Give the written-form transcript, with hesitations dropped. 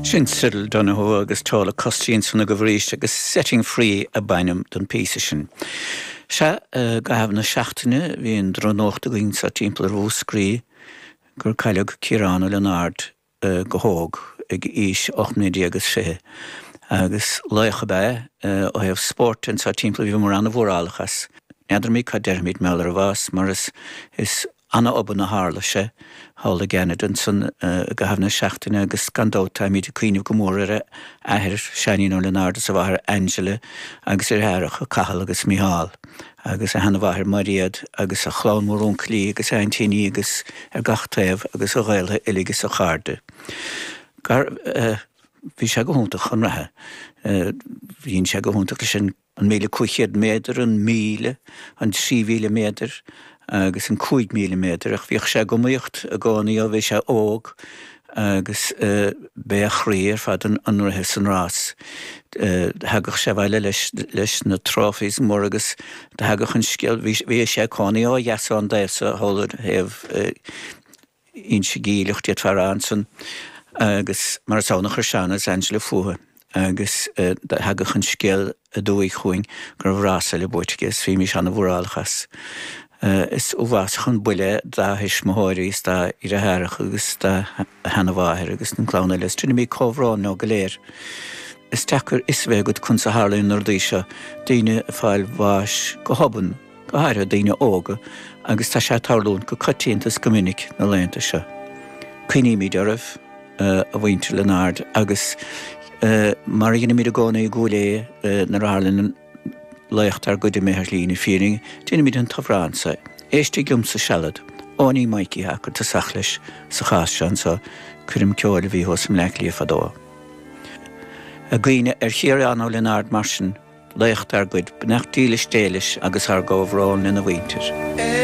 Sin Cyril Donoghue agus tála costíonn sanna go bhríste agus setting free a bainam don písa sin. Se go habh na seachtaine bhíon dronócht a ghainn sa timpeall Rúscrí gur caileadh Ciarán Leonard go hóg ag ís 8 agus 6 agus leicha be ó hebh sport in sa timpeall bhí mar anna bhórálachas. Neadar mí cá dermid meall ar bhás mar is anna oban na hála sé hála Ganadon san go habh na seachtaine agus gandóta míad a cuiineh go mór ar ahir Seanín ó Leonard sa bháthair Angela agus ar háireach a Cahal agus Mícheál agus a hena bháthair Mariad agus a Chlán Mórún Clí agus a Antíní agus ar Gachtaibh agus a Ghailthe Iligus a Charde. Gar bhí sé go húntaach an rathe. Bhíonn sé go húntaach leis an 1,500 méadar an 1,000 an 3,000 méadar agus an 5,000 méadar ach bhíoh sé go míocht a gánaí ó bhí sé óg agus bé a chríir fad an rathe san rás. Thagach sé bhaile leis na trófís mór agus thagach an scial bhí sé cánaí ó dheasán déasa hólar hebh inse gíilecht iad farán san agus mar sánach ar seannas Angela Fuha agus thagach an scial a dúigh chuing gur bhrásá le buirtegus fí mí seanna bhórálachas. Is óhásachan buile dá his mothirí is dá ar a háireach agus dá hena bháthair agus na clána leis trína mí cóhrán nó go léir. Is teachar is bheith chun sa hálainn nordí seo daoine a fáil bháis go hoban go háire daoine óga agus tá sé tarlún go cotíontas go minic na léanta seo. Cuoine mí dearmh a bhainte Leonard agus mar dhéana mí a gána i gúlé na rálainn leicht ar goide méthir lína fíring, déana míid an tafránsa, éiste glum sa sealad, óní maici hachar ta sachlis sa chás sean sa cuirim ceáil bhí hosam leiclí a fadó. A gcuoine ar Chiarán ó Leonard Marsin, leicht ar goid benecht dílis délis agus ar gábhrán in a bhaintir.